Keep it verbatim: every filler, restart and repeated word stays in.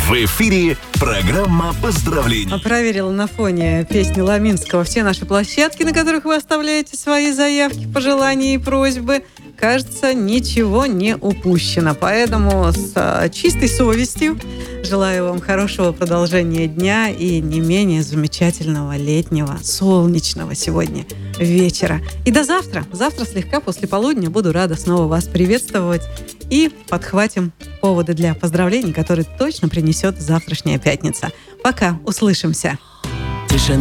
В эфире программа поздравлений. Проверила на фоне песни Ламинского все наши площадки, на которых вы оставляете свои заявки, пожелания и просьбы. Кажется, ничего не упущено. Поэтому с чистой совестью желаю вам хорошего продолжения дня и не менее замечательного летнего, солнечного сегодня вечера. И до завтра. Завтра слегка после полудня буду рада снова вас приветствовать и подхватим поводы для поздравлений, которые точно принесет завтрашняя пятница. Пока, услышимся.